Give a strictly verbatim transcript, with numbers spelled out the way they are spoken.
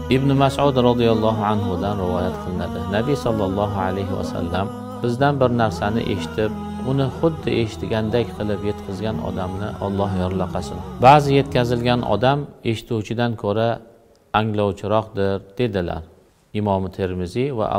Ibn Mas'ud radhiyallohu anhu dan rivoyat qilinadi. Nabiy sallallohu alayhi vasallam bizdan bir narsani eshitib, uni xuddi eshitgandek qilib yetkazgan odamni Alloh yorlaqasin. Ba'zi yetkazilgan odam eshituvchidan ko'ra anglovchiroqdir dedilar. Imom Termiziy va